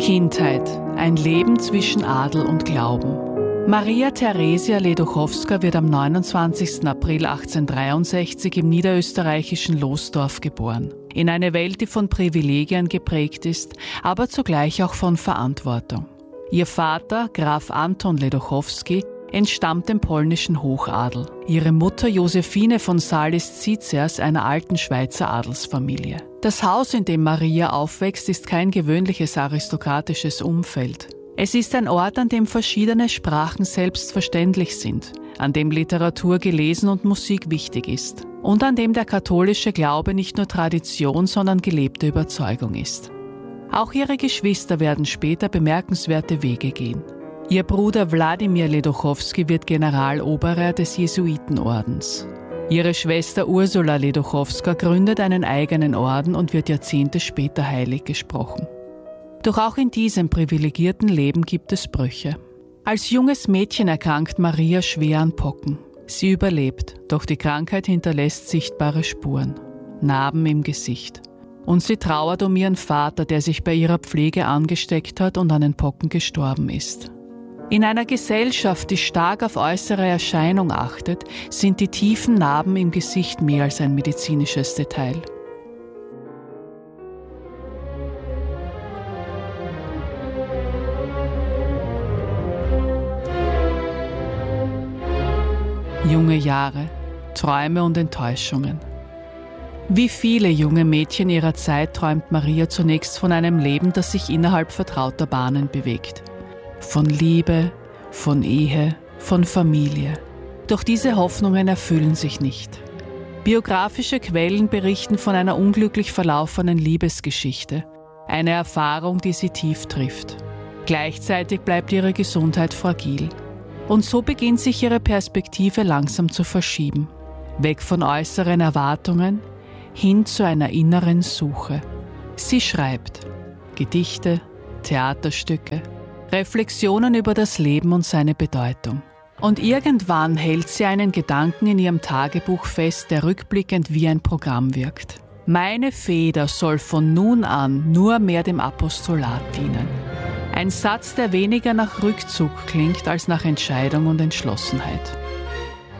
Kindheit, ein Leben zwischen Adel und Glauben. Maria Theresia Ledochowska wird am 29. April 1863 im niederösterreichischen Losdorf geboren. In eine Welt, die von Privilegien geprägt ist, aber zugleich auch von Verantwortung. Ihr Vater, Graf Anton Ledochowski, entstammt dem polnischen Hochadel. Ihre Mutter Josephine von Salis-Cizers, einer alten Schweizer Adelsfamilie. Das Haus, in dem Maria aufwächst, ist kein gewöhnliches aristokratisches Umfeld. Es ist ein Ort, an dem verschiedene Sprachen selbstverständlich sind, an dem Literatur gelesen und Musik wichtig ist und an dem der katholische Glaube nicht nur Tradition, sondern gelebte Überzeugung ist. Auch ihre Geschwister werden später bemerkenswerte Wege gehen. Ihr Bruder Wladimir Ledochowski wird Generaloberer des Jesuitenordens. Ihre Schwester Ursula Ledochowska gründet einen eigenen Orden und wird Jahrzehnte später heilig gesprochen. Doch auch in diesem privilegierten Leben gibt es Brüche. Als junges Mädchen erkrankt Maria schwer an Pocken. Sie überlebt, doch die Krankheit hinterlässt sichtbare Spuren, Narben im Gesicht. Und sie trauert um ihren Vater, der sich bei ihrer Pflege angesteckt hat und an den Pocken gestorben ist. In einer Gesellschaft, die stark auf äußere Erscheinung achtet, sind die tiefen Narben im Gesicht mehr als ein medizinisches Detail. Junge Jahre, Träume und Enttäuschungen. Wie viele junge Mädchen ihrer Zeit träumt Maria zunächst von einem Leben, das sich innerhalb vertrauter Bahnen bewegt. Von Liebe, von Ehe, von Familie. Doch diese Hoffnungen erfüllen sich nicht. Biografische Quellen berichten von einer unglücklich verlaufenen Liebesgeschichte. Eine Erfahrung, die sie tief trifft. Gleichzeitig bleibt ihre Gesundheit fragil. Und so beginnt sich ihre Perspektive langsam zu verschieben. Weg von äußeren Erwartungen, hin zu einer inneren Suche. Sie schreibt Gedichte, Theaterstücke, Reflexionen über das Leben und seine Bedeutung. Und irgendwann hält sie einen Gedanken in ihrem Tagebuch fest, der rückblickend wie ein Programm wirkt. Meine Feder soll von nun an nur mehr dem Apostolat dienen. Ein Satz, der weniger nach Rückzug klingt als nach Entscheidung und Entschlossenheit.